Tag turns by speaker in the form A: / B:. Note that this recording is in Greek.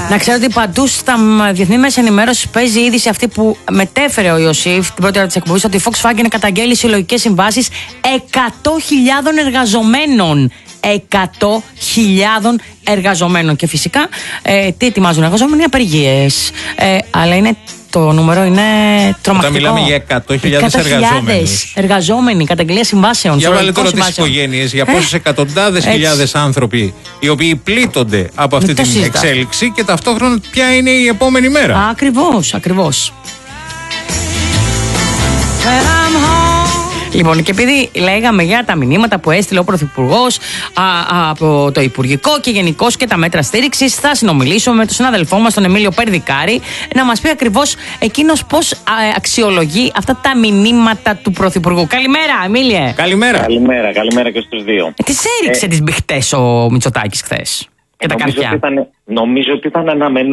A: Να ξέρω ότι παντού στα διεθνή μέσα ενημέρωση παίζει η είδηση αυτή που μετέφερε ο Ιωσήφ την πρώτη ώρα της εκπομπής, ότι η Volkswagen καταγγέλει συλλογικές συμβάσεις 100.000 εργαζομένων. 100.000 εργαζομένων. Και φυσικά τι ετοιμάζουν οι εργαζόμενοι? Απεργίες. Αλλά είναι. Το νούμερο είναι τρομακτικό.
B: Όταν μιλάμε για 100.000
A: εργαζόμενοι, καταγγελία συμβάσεων.
B: Για βάλε τώρα τις οικογένειες, για πόσες εκατοντάδες χιλιάδες άνθρωποι οι οποίοι πλήττονται από αυτή την εξέλιξη και ταυτόχρονα ποια είναι η επόμενη μέρα.
A: Ακριβώς. Λοιπόν, και επειδή λέγαμε για τα μηνύματα που έστειλε ο Πρωθυπουργός από το Υπουργικό και γενικώς και τα μέτρα στήριξης, θα συνομιλήσουμε με τον συνάδελφό μας, τον Εμίλιο Περδικάρη, να μας πει ακριβώς εκείνος πώς αξιολογεί αυτά τα μηνύματα του Πρωθυπουργού. Καλημέρα, Εμίλιε.
B: Καλημέρα
C: Και στους δύο.
A: Τις έριξε τις μπιχτές ο Μητσοτάκης χθες και τα καρφιά.
C: Νομίζω ότι ήταν αναμενόμενο.